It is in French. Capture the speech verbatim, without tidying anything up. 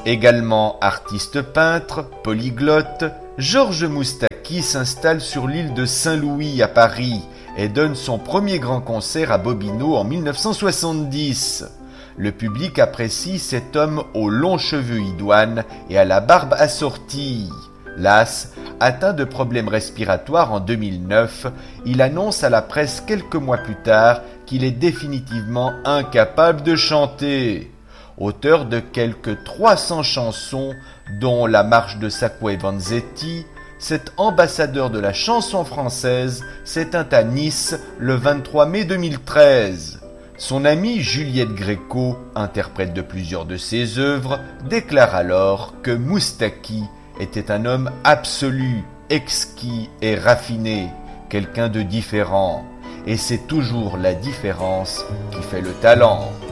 Également artiste peintre, polyglotte, Georges Moustaki s'installe sur l'île de Saint-Louis à Paris et donne son premier grand concert à Bobino en mille neuf cent soixante-dix. Le public apprécie cet homme aux longs cheveux idoines et à la barbe assortie. Las, atteint de problèmes respiratoires en deux mille neuf, il annonce à la presse quelques mois plus tard qu'il est définitivement incapable de chanter. Auteur de quelques trois cents chansons, dont la marche de Sacco et Vanzetti, cet ambassadeur de la chanson française s'éteint à Nice le vingt-trois mai deux mille treize. Son amie Juliette Gréco, interprète de plusieurs de ses œuvres, déclare alors que Moustaki était un homme absolu, exquis et raffiné, quelqu'un de différent. Et c'est toujours la différence qui fait le talent.